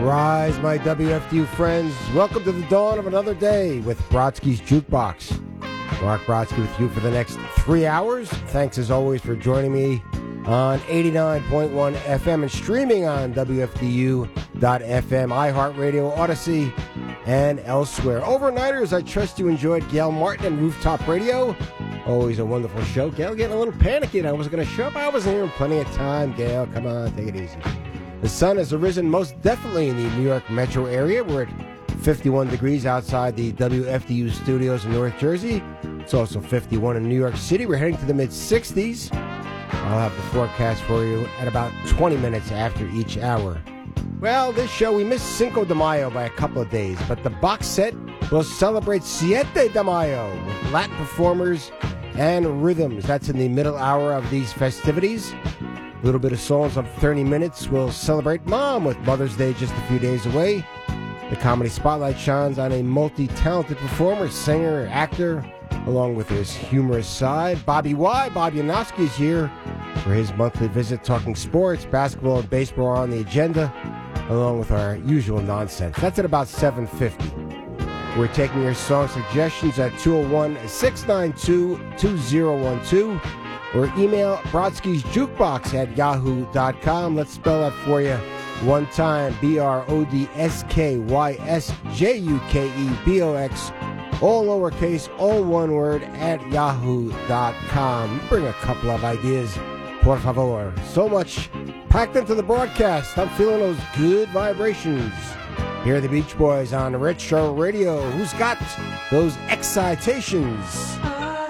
Rise, my WFDU friends. Welcome to the dawn of another day with Brodsky's Jukebox. Mark Brodsky with you for the next 3 hours. Thanks as always for joining me on 89.1 FM and streaming on WFDU.FM, iHeartRadio, Odyssey, and elsewhere. Overnighters, I trust you enjoyed Gail Martin and Rooftop Radio. Always a wonderful show. Gail getting a little panicky. I was going to show up. I wasn't here in plenty of time. Gail, come on, take it easy. The sun has arisen most definitely in the New York metro area. We're at 51 degrees outside the WFDU studios in North Jersey. It's also 51 in New York City. We're heading to the mid-60s. I'll have the forecast for you at about 20 minutes after each hour. Well, this show, we missed Cinco de Mayo by a couple of days, but the box set will celebrate Siete de Mayo with Latin performers and rhythms. That's in the middle hour of these festivities. A little bit of songs on 30 minutes. We'll celebrate Mom with Mother's Day just a few days away. The Comedy Spotlight shines on a multi-talented performer, singer, actor, along with his humorous side. Bobby Yanofsky is here for his monthly visit, talking sports, basketball, and baseball on the agenda, along with our usual nonsense. That's at about 7:50. We're taking your song suggestions at 201-692-2012. or email brodskysjukebox at yahoo.com. Let's spell that for you one time. BRODSKYSJUKEBOX, all lowercase, all one word, at yahoo.com. Bring a couple of ideas, por favor. So much packed into the broadcast. I'm feeling those good vibrations. Here are the Beach Boys on Retro Radio. Who's got those excitations?